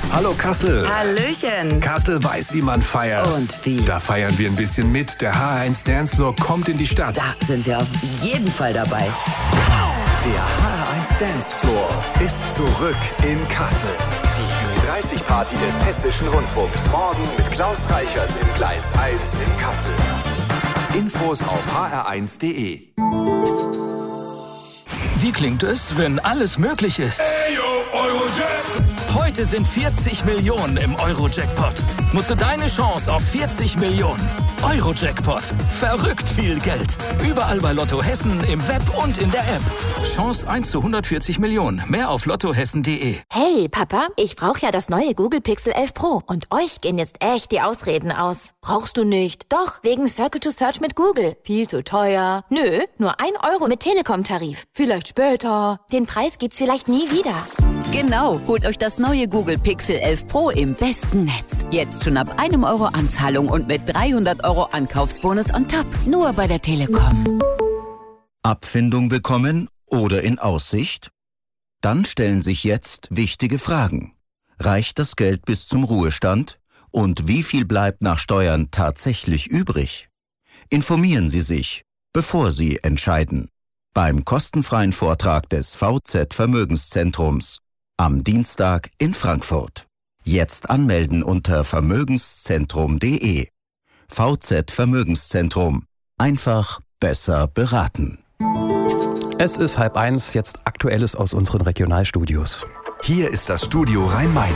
Hallo Kassel. Hallöchen. Kassel weiß, wie man feiert. Und wie? Da feiern wir ein bisschen mit. Der HR1 Dancefloor kommt in die Stadt. Da sind wir auf jeden Fall dabei. Der HR1 Dancefloor ist zurück in Kassel. Die Ü30-Party des Hessischen Rundfunks. Morgen mit Klaus Reichert im Gleis 1 in Kassel. Infos auf hr1.de. Wie klingt es, wenn alles möglich ist? Heute sind 40 Millionen im Euro-Jackpot. Nutze deine Chance auf 40 Millionen. Euro-Jackpot. Verrückt viel Geld. Überall bei Lotto Hessen, im Web und in der App. Chance 1 zu 140 Millionen. Mehr auf lottohessen.de. Hey, Papa, ich brauche ja das neue Google Pixel 11 Pro. Und euch gehen jetzt echt die Ausreden aus. Brauchst du nicht? Doch, wegen Circle to Search mit Google. Viel zu teuer. Nö, nur 1 Euro mit Telekom-Tarif. Vielleicht später. Den Preis gibt's vielleicht nie wieder. Genau, holt euch das neue Google Pixel 11 Pro im besten Netz. Jetzt schon ab 1 Euro Anzahlung und mit 300 Euro Ankaufsbonus on top. Nur bei der Telekom. Abfindung bekommen oder in Aussicht? Dann stellen sich jetzt wichtige Fragen. Reicht das Geld bis zum Ruhestand? Und wie viel bleibt nach Steuern tatsächlich übrig? Informieren Sie sich, bevor Sie entscheiden. Beim kostenfreien Vortrag des VZ Vermögenszentrums am Dienstag in Frankfurt. Jetzt anmelden unter vermögenszentrum.de. VZ Vermögenszentrum. Einfach besser beraten. Es ist 12:30, jetzt Aktuelles aus unseren Regionalstudios. Hier ist das Studio Rhein-Main.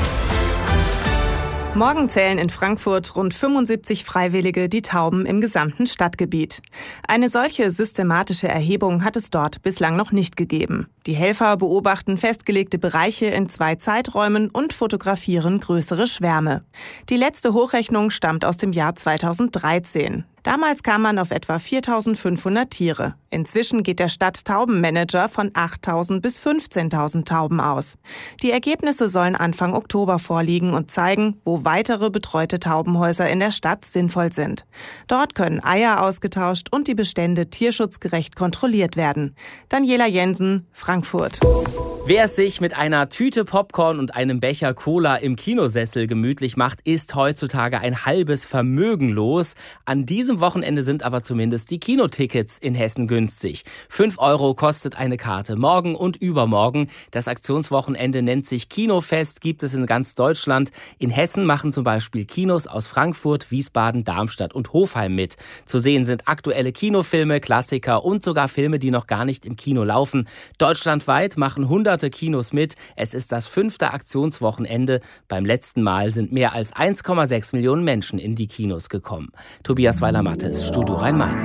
Morgen zählen in Frankfurt rund 75 Freiwillige die Tauben im gesamten Stadtgebiet. Eine solche systematische Erhebung hat es dort bislang noch nicht gegeben. Die Helfer beobachten festgelegte Bereiche in 2 Zeiträumen und fotografieren größere Schwärme. Die letzte Hochrechnung stammt aus dem Jahr 2013. Damals kam man auf etwa 4.500 Tiere. Inzwischen geht der Stadttaubenmanager von 8.000 bis 15.000 Tauben aus. Die Ergebnisse sollen Anfang Oktober vorliegen und zeigen, wo weitere betreute Taubenhäuser in der Stadt sinnvoll sind. Dort können Eier ausgetauscht und die Bestände tierschutzgerecht kontrolliert werden. Daniela Jensen, Frankfurt. Wer es sich mit einer Tüte Popcorn und einem Becher Cola im Kinosessel gemütlich macht, ist heutzutage ein halbes Vermögen los. An diesem Wochenende sind aber zumindest die Kinotickets in Hessen günstig. 5 Euro kostet eine Karte, morgen und übermorgen. Das Aktionswochenende nennt sich Kinofest, gibt es in ganz Deutschland. In Hessen machen zum Beispiel Kinos aus Frankfurt, Wiesbaden, Darmstadt und Hofheim mit. Zu sehen sind aktuelle Kinofilme, Klassiker und sogar Filme, die noch gar nicht im Kino laufen. Deutschlandweit machen hunderte Kinos mit. Es ist das 5. Aktionswochenende. Beim letzten Mal sind mehr als 1,6 Millionen Menschen in die Kinos gekommen. Tobias Weiler-Mattes, Studio Rhein-Main.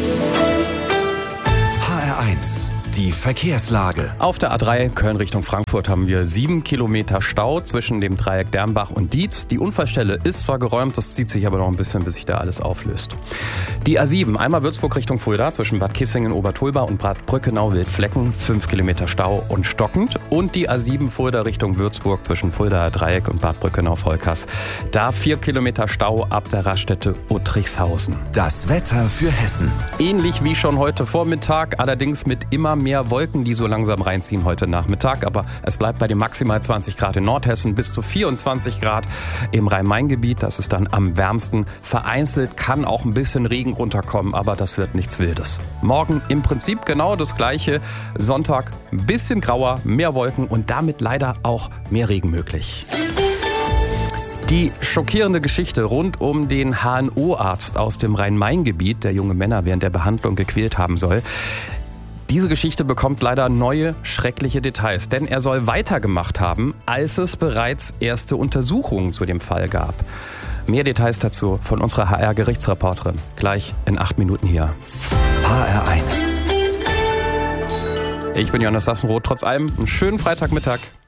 HR1, die Verkehrslage. Auf der A3 Köln Richtung Frankfurt haben wir 7 Kilometer Stau zwischen dem Dreieck Dernbach und Dietz. Die Unfallstelle ist zwar geräumt, das zieht sich aber noch ein bisschen, bis sich da alles auflöst. Die A7, einmal Würzburg Richtung Fulda, zwischen Bad Kissingen, Obertulba und Bad Brückenau-Wildflecken, 5 Kilometer Stau und stockend. Und die A7 Fulda Richtung Würzburg, zwischen Fuldaer Dreieck und Bad Brückenau-Volkers. Da 4 Kilometer Stau ab der Raststätte Uttrichshausen. Das Wetter für Hessen. Ähnlich wie schon heute Vormittag, allerdings mit immer mehr Wolken, die so langsam reinziehen heute Nachmittag. Aber es bleibt bei den maximal 20 Grad in Nordhessen, bis zu 24 Grad im Rhein-Main-Gebiet. Das ist dann am wärmsten. Vereinzelt kann auch ein bisschen Regen runterkommen, aber das wird nichts Wildes. Morgen im Prinzip genau das Gleiche. Sonntag ein bisschen grauer, mehr Wolken und damit leider auch mehr Regen möglich. Die schockierende Geschichte rund um den HNO-Arzt aus dem Rhein-Main-Gebiet, der junge Männer während der Behandlung gequält haben soll. Diese Geschichte bekommt leider neue, schreckliche Details, denn er soll weitergemacht haben, als es bereits erste Untersuchungen zu dem Fall gab. Mehr Details dazu von unserer HR-Gerichtsreporterin, gleich in 8 Minuten hier. HR1. Ich bin Jonas Sassenroth, trotz allem einen schönen Freitagmittag.